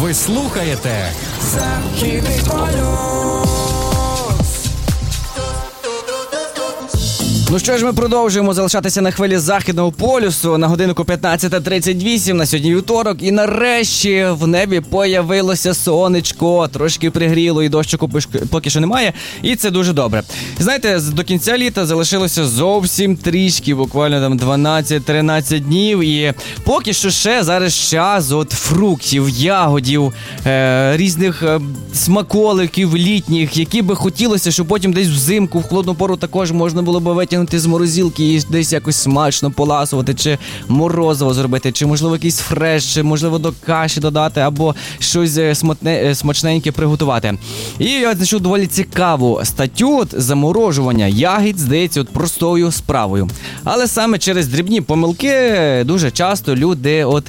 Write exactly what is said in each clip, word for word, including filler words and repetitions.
Ви слухаєте Західний полюс. Ну що ж, ми продовжуємо залишатися на хвилі Західного полюсу. На годинку п'ятнадцята тридцять вісім, на сьогодні вівторок. І нарешті в небі появилося сонечко. Трошки пригріло і дощику поки що немає. І це дуже добре. Знаєте, до кінця літа залишилося зовсім трішки, буквально там дванадцять-тринадцять днів. І поки що ще зараз час от фруктів, ягодів, е- різних е- смаколиків літніх, які би хотілося, щоб потім десь взимку, в холодну пору також можна було би витягнути з морозилки і десь якось смачно поласувати, чи морозиво зробити, чи, можливо, якийсь фреш, чи, можливо, до каші додати, або щось сматне, смачненьке приготувати. І я знайшов доволі цікаву статтю от, заморожування ягід, здається, от простою справою. Але саме через дрібні помилки дуже часто люди от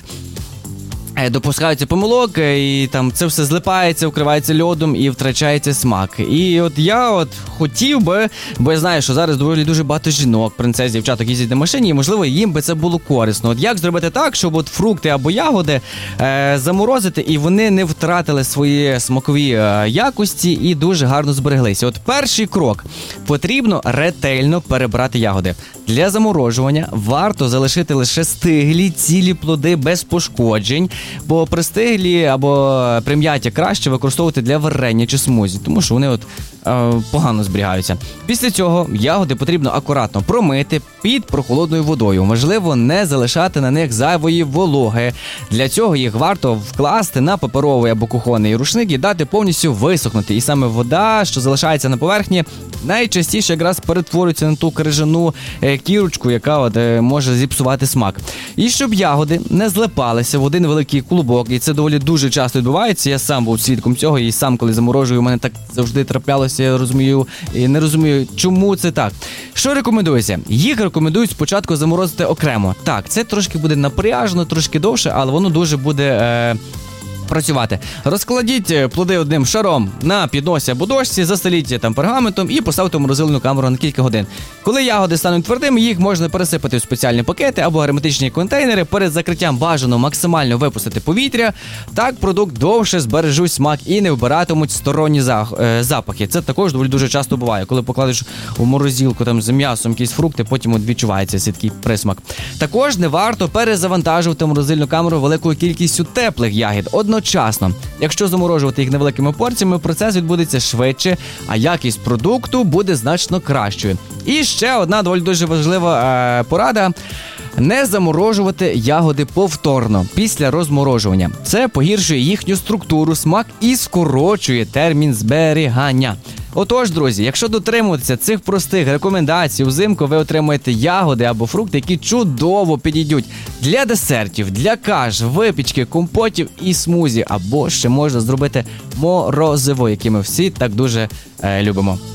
допускаються помилок, і там це все злипається, вкривається льодом і втрачається смак. І от я от хотів би, бо я знаю, що зараз доволі дуже багато жінок, принцес, дівчаток їздять на машині, і, можливо, їм би це було корисно. От як зробити так, щоб от фрукти або ягоди е, заморозити, і вони не втратили свої смакові е, якості і дуже гарно збереглися. От перший крок. Потрібно ретельно перебрати ягоди. Для заморожування варто залишити лише стиглі, цілі плоди без пошкоджень, бо пристиглі або прим'яті краще використовувати для варення чи смузі, тому що вони от е, погано зберігаються. Після цього ягоди потрібно акуратно промити під прохолодною водою. Можливо, не залишати на них зайвої вологи. Для цього їх варто вкласти на паперовий або кухонний рушник і дати повністю висохнути. І саме вода, що залишається на поверхні, найчастіше якраз перетворюється на ту крижану е, кірочку, яка от, е, може зіпсувати смак. І щоб ягоди не злипалися в один великий клубок, і це доволі дуже часто відбувається, я сам був свідком цього, і сам, коли заморожую, у мене так завжди траплялося, я розумію, і не розумію, чому це так. Що рекомендується? Їх рекомендують спочатку заморозити окремо. Так, це трошки буде напряжно, трошки довше, але воно дуже буде Е... працювати. Розкладіть плоди одним шаром на підносі або дошці, застеліть там пергаментом і поставте в морозильну камеру на кілька годин. Коли ягоди стануть твердими, їх можна пересипати в спеціальні пакети або герметичні контейнери. Перед закриттям бажано максимально випустити повітря. Так продукт довше збережуть смак і не вбиратимуть сторонні запахи. Це також доволі дуже часто буває. Коли покладеш у морозилку там з м'ясом якісь фрукти, потім от відчувається цей такий присмак. Також не варто перезавантажувати морозильну камеру великою кількістю теплих ягід одночасно. Якщо заморожувати їх невеликими порціями, процес відбудеться швидше, а якість продукту буде значно кращою. І ще одна доволі дуже важлива е, порада. Не заморожувати ягоди повторно після розморожування. Це погіршує їхню структуру, смак і скорочує термін зберігання. Отож, друзі, якщо дотримуватися цих простих рекомендацій, взимку ви отримаєте ягоди або фрукти, які чудово підійдуть для десертів, для каш, випічки, компотів і смузі, або ще можна зробити морозиво, яке ми всі так дуже е, любимо.